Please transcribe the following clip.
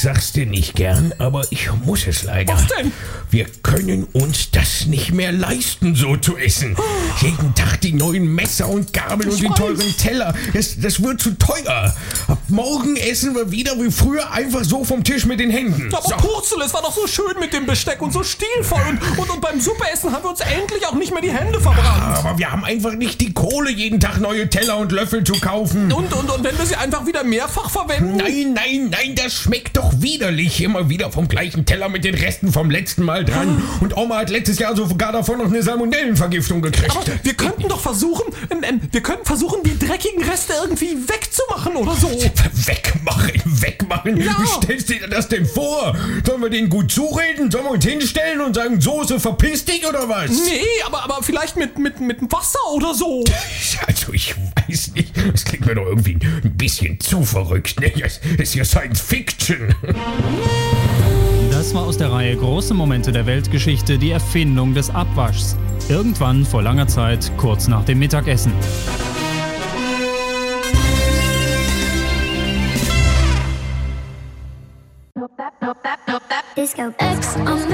sag's dir nicht gern, aber ich muss es leider. Was denn? Wir können uns das nicht mehr leisten, so zu essen. Jeden Tag die neuen Messer und Gabeln und die teuren Teller. Das wird zu teuer. Ab morgen essen wir wieder wie früher einfach so vom Tisch mit den Händen. Aber Purzel, es war doch so schön mit dem Besteck und so stilvoll. Und beim Superessen haben wir uns endlich auch nicht mehr die Hände verbrannt. Aber wir haben einfach nicht die Kohle, jeden Tag neue Teller und Löffel zu kaufen. Und wenn wir sie einfach wieder mehrfach verwenden? Nein, das schmeckt doch widerlich. Immer wieder vom gleichen Teller mit den Resten vom letzten Mal dran. Und Oma hat letztes Jahr sogar davon noch eine Salmonellenvergiftung gekriegt. Aber wir könnten doch versuchen, die dreckigen Reste irgendwie wegzumachen oder so. Wegmachen? Ja. Wie stellst du dir das denn vor? Sollen wir denen gut zureden? Sollen wir uns hinstellen und sagen, Soße, verpiss dich oder was? Nee, aber vielleicht mit Wasser oder so. Also ich weiß nicht, das klingt mir doch irgendwie ein bisschen zu verrückt. Ne? Das ist ja Science Fiction. Das war aus der Reihe Große Momente der Weltgeschichte die Erfindung des Abwaschs. Irgendwann vor langer Zeit, kurz nach dem Mittagessen. Disco X on the